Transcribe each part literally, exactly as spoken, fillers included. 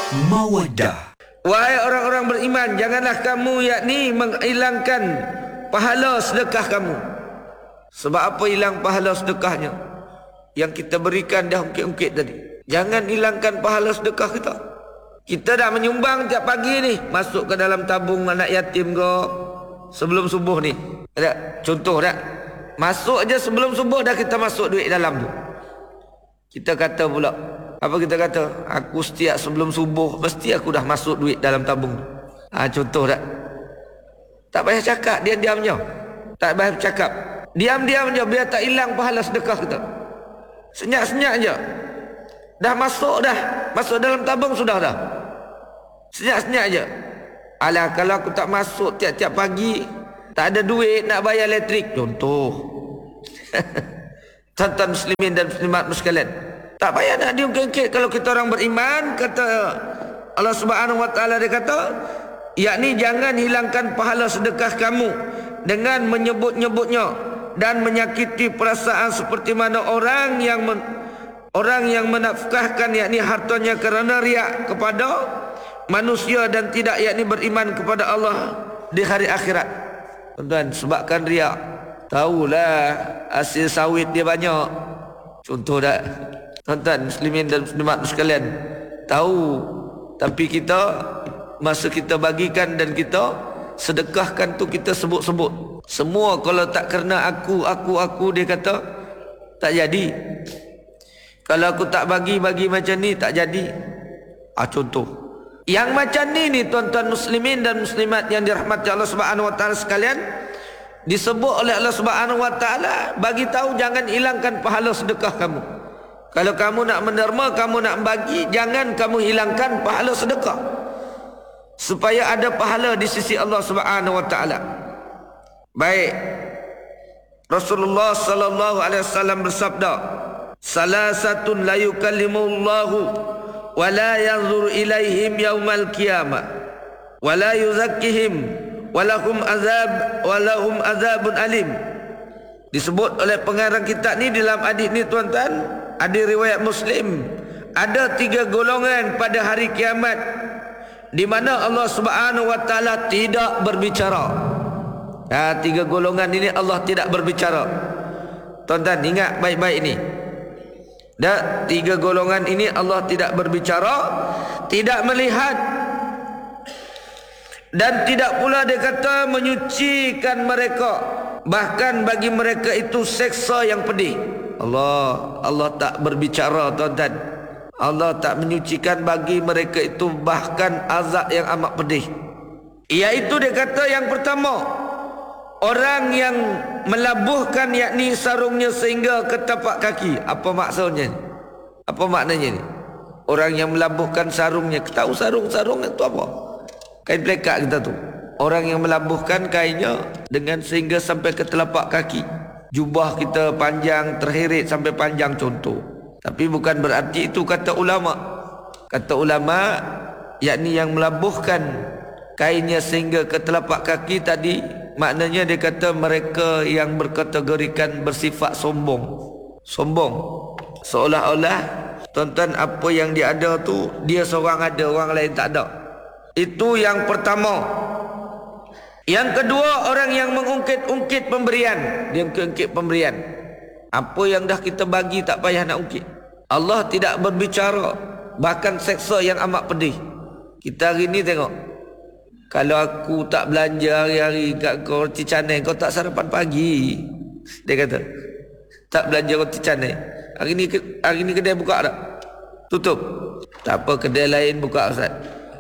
Mawaddah. Wahai orang-orang beriman, janganlah kamu yakni menghilangkan pahala sedekah kamu. Sebab apa hilang pahala sedekahnya? Yang kita berikan dah ungkit-ungkit tadi. Jangan hilangkan pahala sedekah kita. Kita dah menyumbang tiap pagi ni, masuk ke dalam tabung anak yatim ke sebelum subuh ni. Ada contoh tak? Masuk aja sebelum subuh dah kita masuk duit dalam tu. Kita kata pula, apa kita kata? Aku setiap sebelum subuh mesti aku dah masuk duit dalam tabung tu. Ha, contoh tak? Tak payah cakap, diam-diam je. Tak payah cakap. Diam-diam je biar tak hilang pahala sedekah kita. Senyap-senyap je. Dah masuk dah. Masuk dalam tabung sudah dah. Senyap-senyap je. Alah, kalau aku tak masuk tiap-tiap pagi, tak ada duit nak bayar elektrik. Contoh. Tuan-tuan muslimin dan muslimat sekalian, tak payah nak diungkit-ungkit. Kalau kita orang beriman, kata Allah Subhanahu wa taala, dia kata, yakni jangan hilangkan pahala sedekah kamu dengan menyebut-nyebutnya dan menyakiti perasaan seperti mana orang yang men, orang yang menafkahkan yakni hartanya kerana riak kepada manusia dan tidak yakni beriman kepada Allah di hari akhirat. Tuan-tuan, sebabkan riak, tahulah hasil sawit dia banyak. Contoh tak? Tuan-tuan muslimin dan muslimat sekalian, tahu, tapi kita masa kita bagikan dan kita sedekahkan tu kita sebut-sebut. Semua kalau tak kerana aku, aku, aku, dia kata tak jadi. Kalau aku tak bagi-bagi macam ni, tak jadi. Ah, contoh. Yang macam ni ni tuan-tuan muslimin dan muslimat yang dirahmati Allah Subhanahu wa taala sekalian, disebut oleh Allah Subhanahu wa taala, bagi tahu jangan hilangkan pahala sedekah kamu. Kalau kamu nak menerima, kamu nak bagi, jangan kamu hilangkan pahala sedekah, supaya ada pahala di sisi Allah Subhanahu wa taala. Baik. Rasulullah sallallahu alaihi wasallam bersabda, salasatun la yukallimullahu wa la yanzuru ilaihim yaumal qiyamah wa la yuzakkihim walahum azab walahum azabun alim. Disebut oleh pengarang kitab ni dalam hadis ni tuan-tuan, ada riwayat Muslim, ada tiga golongan pada hari kiamat di mana Allah Subhanahu wa taala tidak berbicara. Ha, tiga golongan ini Allah tidak berbicara. Tuan-tuan ingat baik-baik ini. Dan tiga golongan ini Allah tidak berbicara, tidak melihat, dan tidak pula dia kata menyucikan mereka. Bahkan bagi mereka itu seksa yang pedih. Allah, Allah tak berbicara tuan-tuan. Allah tak menyucikan bagi mereka itu bahkan azab yang amat pedih. Iaitu dia kata yang pertama, orang yang melabuhkan yakni sarungnya sehingga ke tapak kaki. Apa maksudnya? Apa maknanya ni? Orang yang melabuhkan sarungnya. Tahu sarung-sarung itu apa? Kain plekat kita tu. Orang yang melabuhkan kainnya dengan sehingga sampai ke telapak kaki. Jubah kita panjang, terheret sampai panjang contoh. Tapi bukan berarti itu kata ulama. Kata ulama, yakni yang melabuhkan kainnya sehingga ke telapak kaki tadi, maknanya dia kata mereka yang berkategorikan bersifat sombong. Sombong. Seolah-olah tuan-tuan apa yang dia ada tu, dia seorang ada, orang lain tak ada. Itu yang pertama. Yang kedua, orang yang mengungkit-ungkit pemberian. Dia mengungkit pemberian. Apa yang dah kita bagi tak payah nak ungkit. Allah tidak berbicara, bahkan seksa yang amat pedih. Kita hari ni tengok, kalau aku tak belanja hari-hari kat kau roti canai, kau tak sarapan pagi. Dia kata, tak belanja roti canai. Hari ni hari ni kedai buka tak? Tutup. Tak apa, kedai lain buka Ustaz.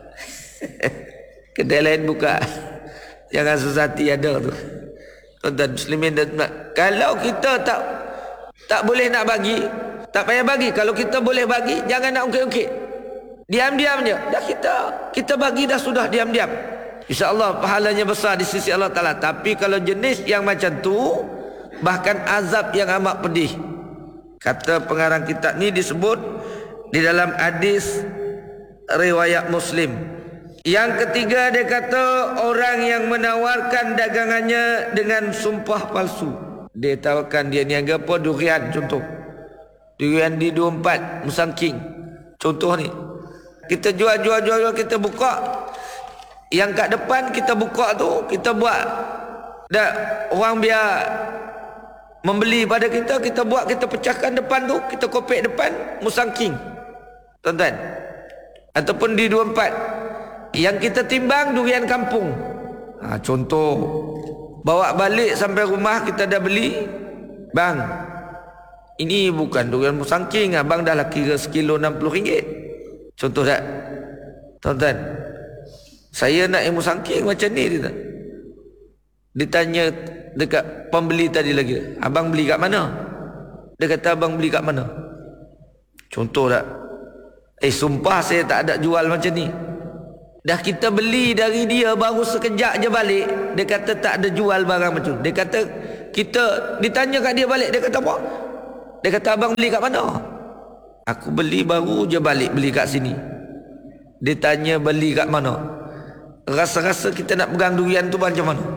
Kedai lain buka. Jangan susah hati ada tu. Tuan-tuan muslimin dan muslimat, kalau kita tak tak boleh nak bagi, tak payah bagi. Kalau kita boleh bagi, jangan nak ungkit-ungkit. Diam-diam je. Dah kita kita bagi dah sudah diam-diam. InsyaAllah pahalanya besar di sisi Allah Ta'ala. Tapi kalau jenis yang macam tu, bahkan azab yang amat pedih. Kata pengarang kitab ni disebut di dalam hadis riwayat Muslim. Yang ketiga dia kata, orang yang menawarkan dagangannya dengan sumpah palsu. Dia tawarkan dia niaga apa? Durian contoh. Durian di dua puluh empat Musangking. Contoh ni. Kita jual-jual-jual, kita buka. Yang kat depan kita buka tu, kita buat. Dah orang biar membeli pada kita, kita buat, kita pecahkan depan tu, kita kopek depan, musangking. Tuan-tuan. Ataupun di dua puluh empat. Yang kita timbang durian kampung. Ha, contoh. Bawa balik sampai rumah kita dah beli. Bang, ini bukan durian musangking. Abang dah lah kira sekilo enam puluh ringgit. Contoh tak? Tuan-tuan. Saya nak ilmu sangking macam ni dia. Ditanya dekat pembeli tadi lagi, abang beli kat mana? Dia kata abang beli kat mana? Contoh tak? Eh sumpah saya tak ada jual macam ni. Dah kita beli dari dia, baru sekejap je balik, dia kata tak ada jual barang macam tu. Dia kata, kita ditanya kat dia balik, dia kata apa? Dia kata abang beli kat mana? Aku beli baru je balik, beli kat sini. Dia tanya beli kat mana? Rasa-rasa kita nak pegang durian tu macam mana?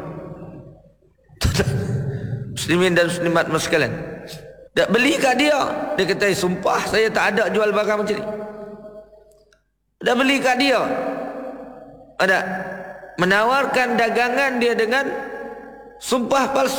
Muslimin dan muslimat sekalian, tak beli kat dia. Dia kata, eh, sumpah saya tak ada jual barang macam ni. Dah beli kat dia, ada menawarkan dagangan dia dengan sumpah palsu.